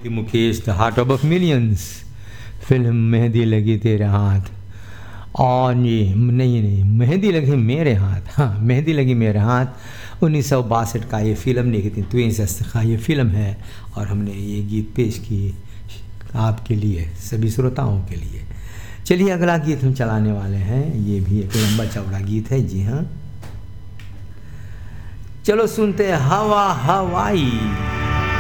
Mukesh the heart of millions, film mehndi लगी तेरे हाथ। और ये नहीं मेहंदी लगी मेरे हाथ, हाँ मेहंदी लगी मेरे हाथ 1962 का ये फिल्म नहीं थी, तो का ये फिल्म है और हमने ये गीत पेश किए आपके लिए, सभी श्रोताओं के लिए। चलिए अगला गीत हम चलाने वाले हैं, ये भी एक लंबा चौड़ा गीत है, जी हाँ। चलो सुनते हैं हवा हवाई।